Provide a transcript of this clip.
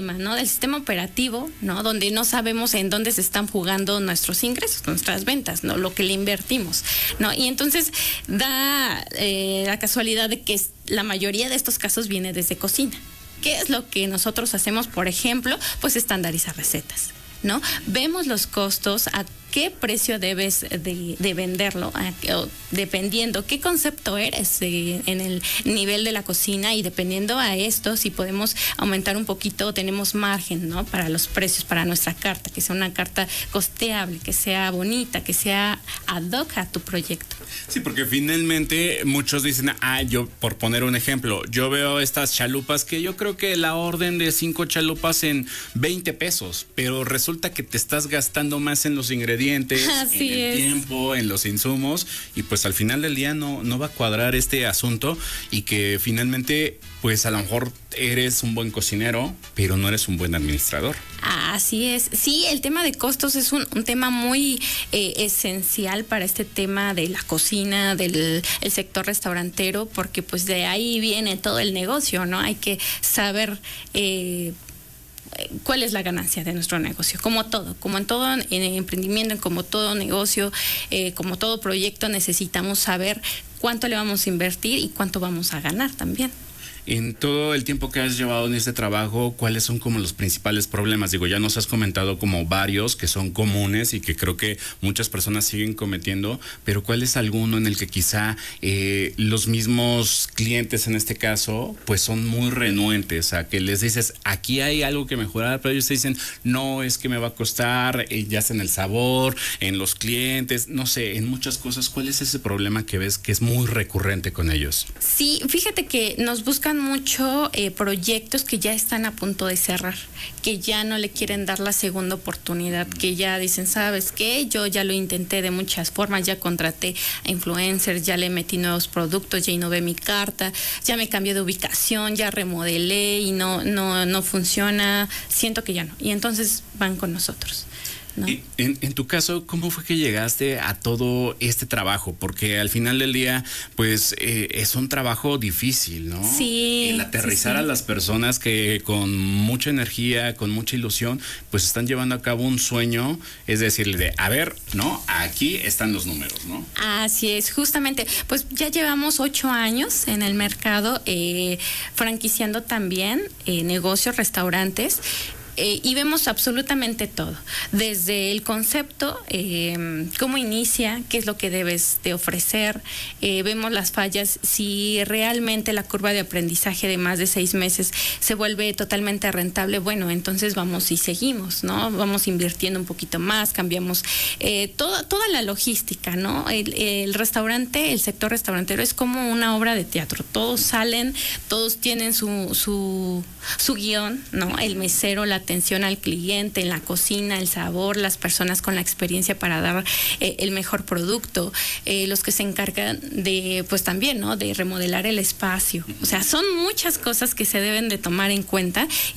sistema, ¿no? Del sistema operativo, ¿no? Donde no sabemos en dónde se están jugando nuestros ingresos, nuestras ventas, ¿no? Lo que le invertimos, ¿no? Y entonces da la casualidad de que la mayoría de estos casos viene desde cocina. ¿Qué es lo que nosotros hacemos, por ejemplo? Pues estandarizar recetas, ¿no? Vemos los costos, a qué precio debes de venderlo, dependiendo qué concepto eres en el nivel de la cocina, y dependiendo a esto, si podemos aumentar un poquito, tenemos margen, ¿no? Para los precios, para nuestra carta, que sea una carta costeable, que sea bonita, que sea ad hoc a tu proyecto. Sí, porque finalmente muchos dicen, yo, por poner un ejemplo, yo veo estas chalupas que yo creo que la orden de 5 chalupas en 20 pesos, pero resulta que te estás gastando más en los ingredientes, Así en el tiempo, en los insumos, y pues al final del día no va a cuadrar este asunto, y que finalmente pues a lo mejor eres un buen cocinero, pero no eres un buen administrador. Así es. Sí, el tema de costos es un tema muy esencial para este tema de la cocina, del el sector restaurantero, porque pues de ahí viene todo el negocio, ¿no? Hay que saber cuál es la ganancia de nuestro negocio, como en todo emprendimiento, como todo negocio, como todo proyecto, necesitamos saber cuánto le vamos a invertir y cuánto vamos a ganar también. En todo el tiempo que has llevado en este trabajo, ¿cuáles son como los principales problemas? Digo, ya nos has comentado como varios que son comunes y que creo que muchas personas siguen cometiendo, pero ¿cuál es alguno en el que quizá los mismos clientes en este caso pues son muy renuentes a que les dices, aquí hay algo que mejorar, pero ellos te dicen, no, es que me va a costar, ya sea en el sabor, en los clientes, no sé, en muchas cosas? ¿Cuál es ese problema que ves que es muy recurrente con ellos? Sí, fíjate que nos buscan mucho proyectos que ya están a punto de cerrar, que ya no le quieren dar la segunda oportunidad, que ya dicen, ¿sabes qué? Yo ya lo intenté de muchas formas, ya contraté a influencers, ya le metí nuevos productos, ya innové mi carta, ya me cambié de ubicación, ya remodelé y no funciona, siento que ya no. Y entonces van con nosotros, ¿no? En tu caso, ¿cómo fue que llegaste a todo este trabajo? Porque al final del día, pues es un trabajo difícil, ¿no? Sí. El aterrizar a las personas que con mucha energía, con mucha ilusión, pues están llevando a cabo un sueño, es decirle, a ver, ¿no? Aquí están los números, ¿no? Así es, justamente, pues ya llevamos 8 años en el mercado, franquiciando también negocios, restaurantes. Y vemos absolutamente todo, desde el concepto, cómo inicia, qué es lo que debes de ofrecer, vemos las fallas, si realmente la curva de aprendizaje de más de 6 meses se vuelve totalmente rentable, bueno, entonces vamos y seguimos, ¿no? Vamos invirtiendo un poquito más, cambiamos toda la logística, ¿no? El restaurante, el sector restaurantero es como una obra de teatro, todos salen, todos tienen su guión, ¿no? El mesero, la atención al cliente, en la cocina, el sabor, las personas con la experiencia para dar el mejor producto, los que se encargan de, pues también, ¿no? De remodelar el espacio. O sea, son muchas cosas que se deben de tomar en cuenta